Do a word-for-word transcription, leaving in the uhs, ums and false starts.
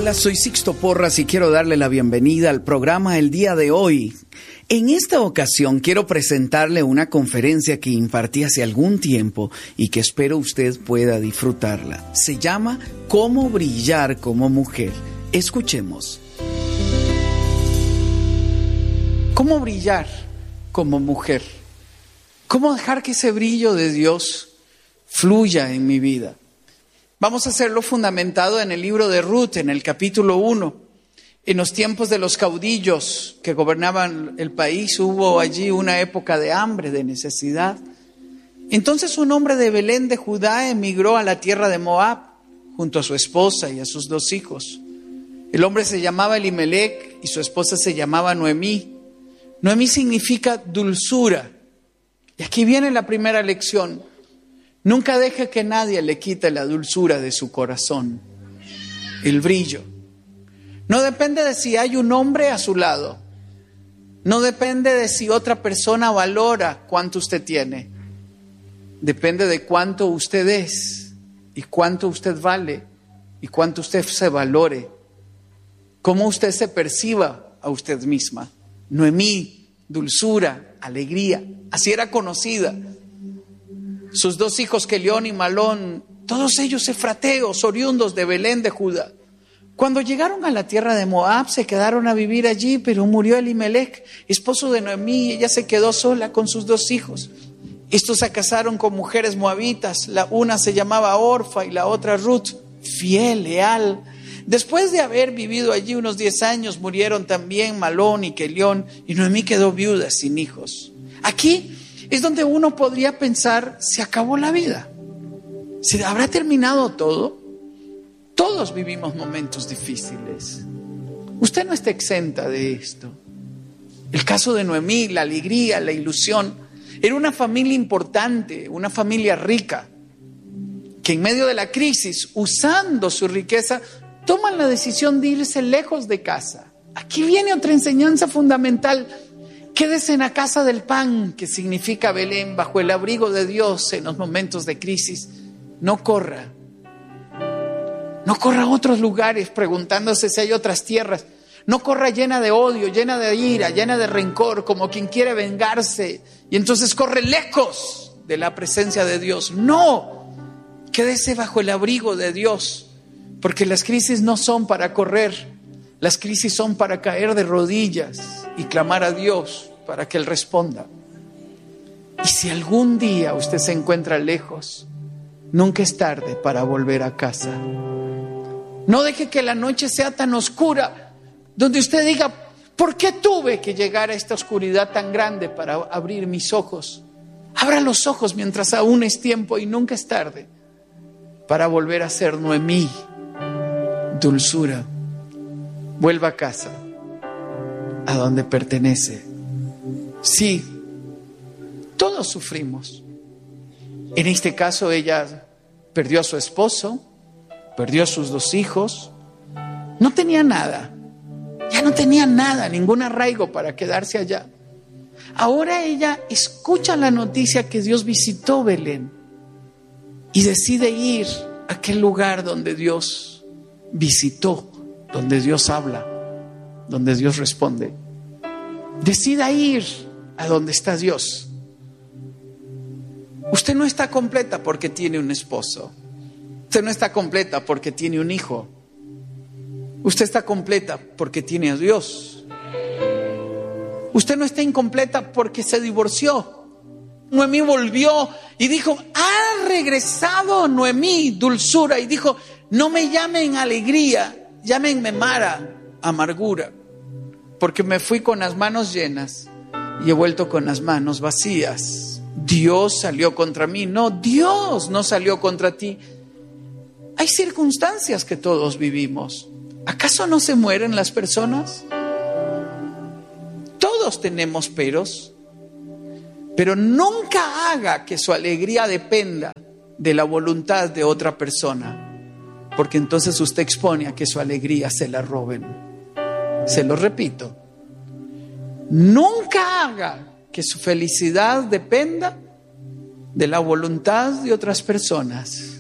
Hola, soy Sixto Porras y quiero darle la bienvenida al programa el día de hoy. En esta ocasión quiero presentarle una conferencia que impartí hace algún tiempo y que espero usted pueda disfrutarla. Se llama ¿Cómo brillar como mujer? Escuchemos. ¿Cómo brillar como mujer? ¿Cómo dejar que ese brillo de Dios fluya en mi vida? Vamos a hacerlo fundamentado en el libro de Ruth, en el capítulo uno. En los tiempos de los caudillos que gobernaban el país, hubo allí una época de hambre, de necesidad. Entonces un hombre de Belén de Judá emigró a la tierra de Moab, junto a su esposa y a sus dos hijos. El hombre se llamaba Elimelec y su esposa se llamaba Noemí. Noemí significa dulzura. Y aquí viene la primera lección. Nunca deje que nadie le quite la dulzura de su corazón, el brillo. No depende de si hay un hombre a su lado. No depende de si otra persona valora cuánto usted tiene. Depende de cuánto usted es y cuánto usted vale y cuánto usted se valore. Cómo usted se perciba a usted misma. Noemí, dulzura, alegría, así era conocida. Sus dos hijos, Kelión y Malón, todos ellos efrateos, oriundos de Belén de Judá. Cuando llegaron a la tierra de Moab, se quedaron a vivir allí, pero murió Elimelec, esposo de Noemí, y ella se quedó sola con sus dos hijos. Estos se casaron con mujeres moabitas, la una se llamaba Orfa y la otra Ruth, fiel, leal. Después de haber vivido allí unos diez años, murieron también Malón y Kelión, y Noemí quedó viuda sin hijos. Aquí es donde uno podría pensar, se acabó la vida. ¿Se habrá terminado todo? Todos vivimos momentos difíciles. Usted no está exenta de esto. El caso de Noemí, la alegría, la ilusión. Era una familia importante, una familia rica, que en medio de la crisis, usando su riqueza, toman la decisión de irse lejos de casa. Aquí viene otra enseñanza fundamental. Quédese en la casa del pan, que significa Belén, bajo el abrigo de Dios en los momentos de crisis. No corra. No corra a otros lugares preguntándose si hay otras tierras. No corra llena de odio, llena de ira, llena de rencor, como quien quiere vengarse. Y entonces corre lejos de la presencia de Dios. No, quédese bajo el abrigo de Dios. Porque las crisis no son para correr. Las crisis son para caer de rodillas y clamar a Dios para que Él responda. Y si algún día usted se encuentra lejos, nunca es tarde para volver a casa. No deje que la noche sea tan oscura, donde usted diga, ¿por qué tuve que llegar a esta oscuridad tan grande para abrir mis ojos? Abra los ojos mientras aún es tiempo y nunca es tarde para volver a ser Noemí, dulzura. Vuelva a casa, a donde pertenece. Sí, todos sufrimos. En este caso ella perdió a su esposo, perdió a sus dos hijos, no tenía nada, ya no tenía nada, ningún arraigo para quedarse allá. Ahora ella escucha la noticia que Dios visitó Belén y decide ir a aquel lugar donde Dios visitó, donde Dios habla, donde Dios responde. Decida ir a donde está Dios. Usted no está completa porque tiene un esposo. Usted no está completa porque tiene un hijo. Usted está completa porque tiene a Dios. Usted no está incompleta porque se divorció. Noemí volvió y dijo, ha regresado Noemí, dulzura, y dijo, no me llamen alegría, llámenme Mara, amargura, porque me fui con las manos llenas y he vuelto con las manos vacías. Dios salió contra mí. No, Dios no salió contra ti. Hay circunstancias que todos vivimos. ¿Acaso no se mueren las personas? Todos tenemos peros, pero nunca haga que su alegría dependa de la voluntad de otra persona. Porque entonces usted expone a que su alegría se la roben. Se lo repito. Nunca haga que su felicidad dependa de la voluntad de otras personas.